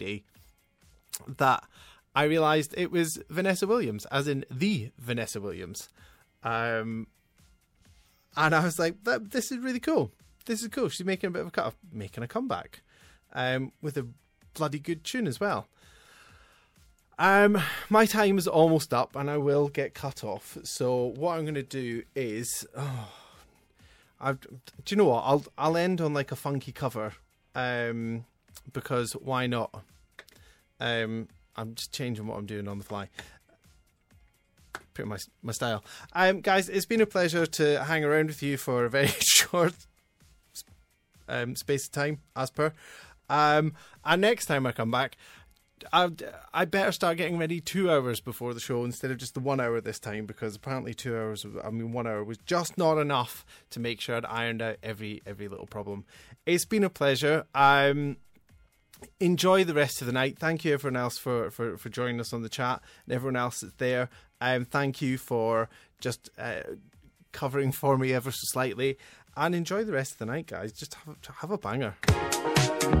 day that I realised it was Vanessa Williams, as in the Vanessa Williams. And I was like, this is really cool. This is cool. She's making a bit of making a comeback with a bloody good tune as well. My time is almost up and I will get cut off. So what I'm going to do is, do you know what? I'll end on like a funky cover, because why not? I'm just changing what I'm doing on the fly. Pretty my style. Guys, it's been a pleasure to hang around with you for a very short space of time, as per. And next time I come back, I better start getting ready 2 hours before the show instead of just the 1 hour this time, because apparently 2 hours, 1 hour was just not enough to make sure I'd ironed out every little problem. It's been a pleasure. Enjoy the rest of the night. Thank you everyone else for joining us on the chat, and everyone else that's there. Thank you for just covering for me ever so slightly, and enjoy the rest of the night, guys. Just have a banger.